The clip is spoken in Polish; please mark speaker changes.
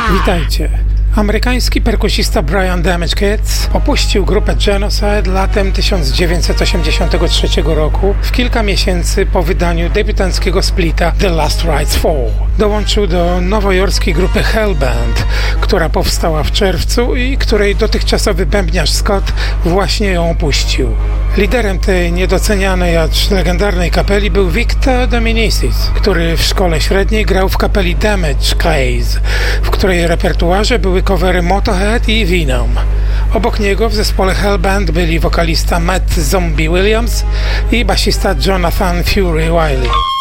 Speaker 1: Witajcie. Amerykański perkusista Brian Damage Kids opuścił grupę Genocide latem 1983 roku, w kilka miesięcy po wydaniu debiutanckiego splita The Last Rites Fall. Dołączył do nowojorskiej grupy Hellband, która powstała w czerwcu i której dotychczasowy bębniarz Scott właśnie ją opuścił. Liderem tej niedocenianej, acz legendarnej kapeli był Victor Dominicis, który w szkole średniej grał w kapeli Damage Case, w której repertuarze były covery Motorhead i Venom. Obok niego w zespole Hellband byli wokalista Matt Zombie Williams i basista Jonathan Fury Wiley.